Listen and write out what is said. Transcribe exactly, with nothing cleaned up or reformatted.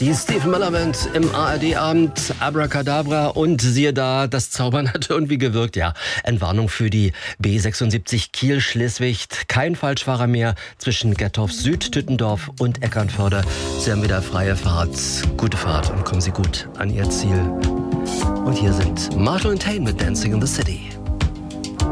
Die Stephen Miller Band im A R D-Abend, Abracadabra, und siehe da, das Zaubern hat irgendwie gewirkt, ja. Entwarnung für die B sechsundsiebzig Kiel-Schleswig. Kein Falschfahrer mehr zwischen Gettorf Süd, Tüttendorf und Eckernförde. Sie haben wieder freie Fahrt, gute Fahrt und kommen Sie gut an Ihr Ziel. Und hier sind Marshall and Tain mit Dancing in the City.